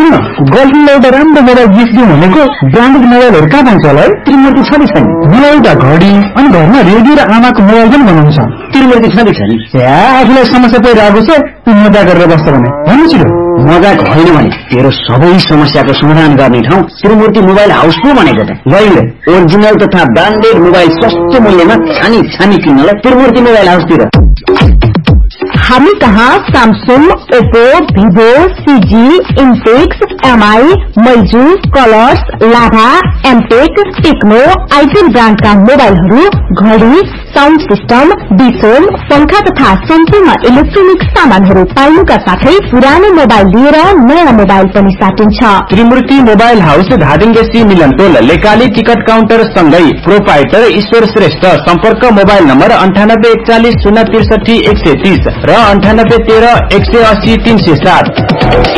सुन गर्लफ्रेन्डले एउटा राम्रो mobile gift दिउँ भनेको ब्रान्डेड मोबाइलहरू कहाँ पाउँछ होला है? त्रिमूर्ति छँदैछ नि। मलाई एउटा घडी अनि घरमा रेडियो र आमाको मोबाइल पनि बनाउनु छ। त्रिमूर्ति छँदैछ नि। आफूलाई समस्या परिरहेको छ मजा गरेर बस्छ भने भन्नु छिटो। मजाक होइन भने तेरो सबै समस्याको समाधान गर्ने ठाउँ त्रिमूर्ति मोबाइल हाउस पो भनेको त। मैले ओरिजिनल तथा ब्रान्डेड मोबाइल सस्तो मूल्यमा छानी छानी किन्नलाई त्रिमूर्ति मोबाइल हाउसतिर। हामी कहाँ Samsung, Oppo, Vivo, CG, इन्फिक्स, MI, मैजू, colours, लाभा, एमटेक, टेक्नो, आइटेल ब्रान्डका मोबाइलहरू, घडी, साउन्ड सिस्टम, डिसोल, पंखा तथा सम्पूर्ण इलेक्ट्रोनिक सामानहरू पाइनुका साथै पुरानो मोबाइल लिएर नयाँ मोबाइल पनि साटिन्छ। त्रिमूर्ति मोबाइल हाउस धादिङगेसी मिलनटोल लेकाली टिकट काउन्टर सँगै प्रोपाइटर ईश्वर श्रेष्ठ। सम्पर्क मोबाइल नम्बर 9841 063 130 र 9813 180 307।